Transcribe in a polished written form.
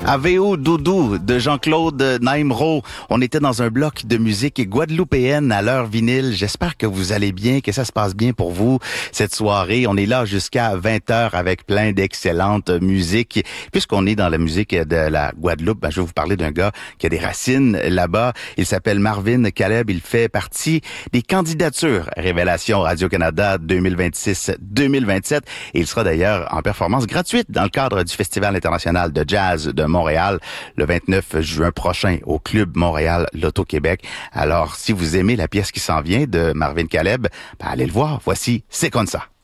Aveo Doudou de Jean-Claude Naimro. On était dans un bloc de musique guadeloupéenne à l'heure vinyle. J'espère que vous allez bien, que ça se passe bien pour vous cette soirée. On est là jusqu'à 20h avec plein d'excellentes musiques. Puisqu'on est dans la musique de la Guadeloupe, je vais vous parler d'un gars qui a des racines là-bas. Il s'appelle Marvin Caleb. Il fait partie des candidatures Révélation Radio-Canada 2026-2027. Et il sera d'ailleurs en performance gratuite dans le cadre du Festival international de jazz de Montréal le 29 juin prochain au Club Montréal Loto-Québec. Alors, si vous aimez la pièce qui s'en vient de Marvin Caleb, allez le voir. Voici C'est comme ça.